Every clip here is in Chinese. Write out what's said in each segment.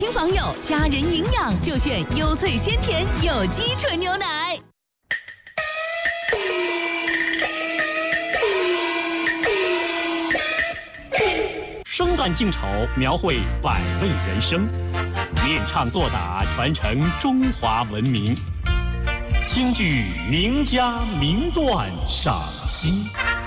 听房友家人营养就选优萃鲜甜有机纯牛奶。 生旦净丑，描绘百味人生；练唱作打，传承中华文明。京剧名家名段赏析。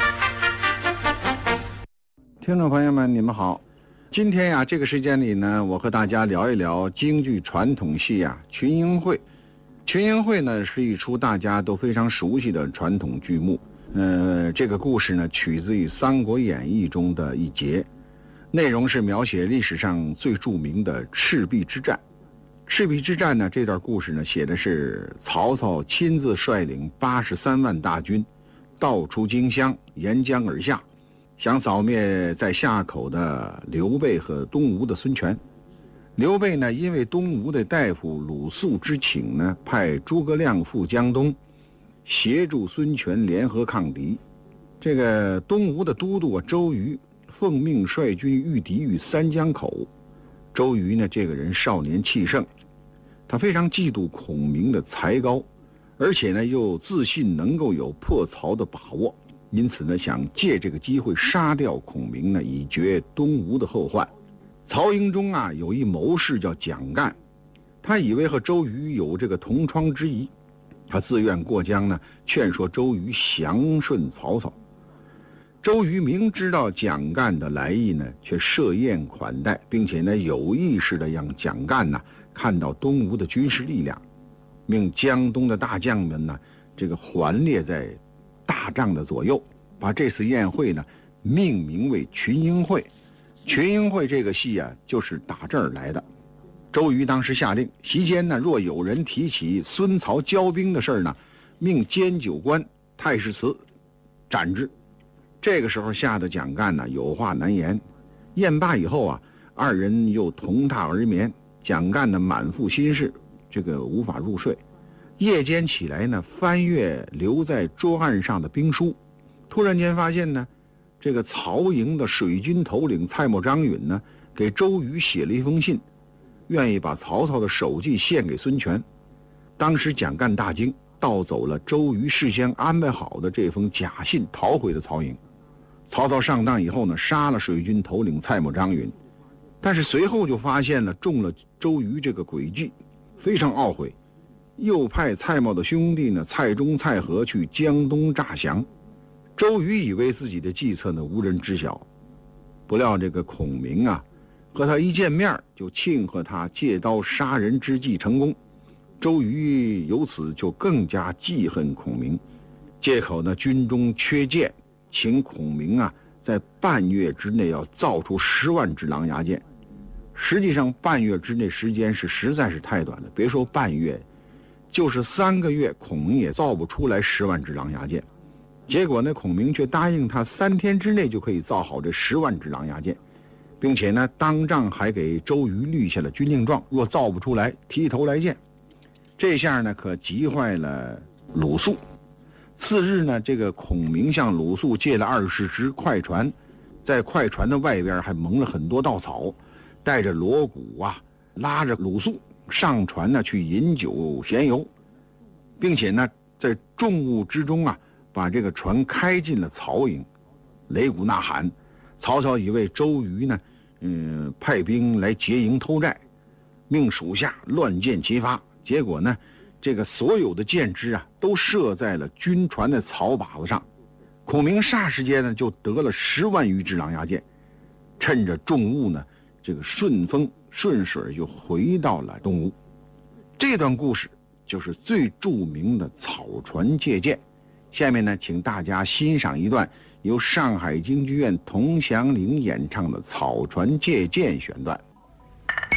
听众朋友们，你们好。今天呀，这个时间里呢，我和大家聊一聊京剧传统戏啊，《群英会》。《群英会》呢是一出大家都非常熟悉的传统剧目。这个故事呢取自于《三国演义》中的一节，内容是描写历史上最著名的赤壁之战。赤壁之战呢，这段故事呢写的是曹操亲自率领83万大军，道出荆襄，沿江而下，想扫灭在夏口的刘备和东吴的孙权。刘备呢，因为东吴的大夫鲁肃之请呢，派诸葛亮赴江东，协助孙权联合抗敌。这个东吴的都督周瑜奉命率军御敌于三江口。周瑜呢，这个人少年气盛，他非常嫉妒孔明的才高，而且呢又自信能够有破曹的把握，因此呢想借这个机会杀掉孔明呢，以绝东吴的后患。曹营中啊有一谋士叫蒋干，他以为和周瑜有这个同窗之谊，他自愿过江呢，劝说周瑜降顺曹操。周瑜明知道蒋干的来意呢，却设宴款待，并且呢有意识的让蒋干呢看到东吴的军事力量，命江东的大将们呢这个环列在大帐的左右，把这次宴会呢命名为群英会。群英会这个戏啊就是打这儿来的。周瑜当时下令，席间呢若有人提起孙曹交兵的事儿呢，命监酒官太史慈斩之。这个时候吓得蒋干呢有话难言。宴罢以后啊，二人又同榻而眠。蒋干呢满腹心事，这个无法入睡。夜间起来呢，翻阅留在桌案上的兵书，突然间发现呢，这个曹营的水军头领蔡瑁、张允呢，给周瑜写了一封信，愿意把曹操的首级献给孙权。当时蒋干大惊，盗走了周瑜事先安排好的这封假信，逃回了曹营。曹操上当以后呢，杀了水军头领蔡瑁、张允，但是随后就发现了中了周瑜这个诡计，非常懊悔，又派蔡瑁的兄弟呢蔡中、蔡和去江东诈降。周瑜以为自己的计策呢无人知晓，不料这个孔明啊和他一见面就庆贺他借刀杀人之计成功。周瑜由此就更加记恨孔明，借口呢军中缺箭，请孔明啊在半月之内要造出10万支狼牙箭。实际上半月之内时间是实在是太短了，别说半月，就是3个月孔明也造不出来10万支狼牙箭。结果呢，孔明却答应他3天之内就可以造好这10万支狼牙箭，并且呢当仗还给周瑜立下了军令状，若造不出来提头来见。这下呢可急坏了鲁肃。次日呢，这个孔明向鲁肃借了20只快船，在快船的外边还蒙了很多稻草，带着锣鼓啊，拉着鲁肃上船呢去饮酒闲游，并且呢在众雾之中啊，把这个船开进了曹营，擂鼓呐喊。曹操以为周瑜呢派兵来劫营偷寨，命属下乱箭齐发，结果呢这个所有的箭支啊都射在了军船的草靶子上。孔明霎时间呢就得了10万余支狼牙箭，趁着众雾呢这个顺风顺水就回到了东吴。这段故事就是最著名的草船借箭。下面呢请大家欣赏一段由上海京剧院童祥林演唱的草船借箭选段。